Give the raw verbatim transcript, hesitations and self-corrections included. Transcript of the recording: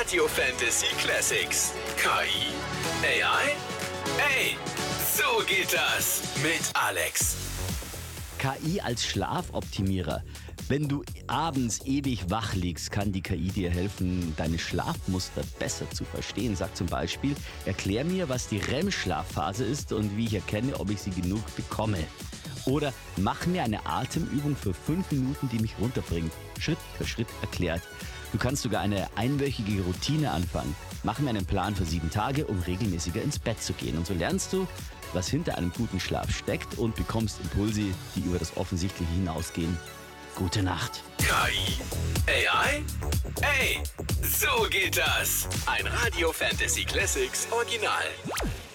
Radio Fantasy Classics. K I? A I? Ey, so geht das mit Alex. K I als Schlafoptimierer. Wenn du abends ewig wach liegst, kann die K I dir helfen, deine Schlafmuster besser zu verstehen. Sag zum Beispiel, erklär mir, was die R E M-Schlafphase ist und wie ich erkenne, ob ich sie genug bekomme. Oder mach mir eine Atemübung für fünf Minuten, die mich runterbringt. Schritt für Schritt erklärt. Du kannst sogar eine einwöchige Routine anfangen. Mach mir einen Plan für sieben Tage, um regelmäßiger ins Bett zu gehen. Und so lernst du, was hinter einem guten Schlaf steckt und bekommst Impulse, die über das Offensichtliche hinausgehen. Gute Nacht. K I? A I? Ey, so geht das. Ein Radio Fantasy Classics Original.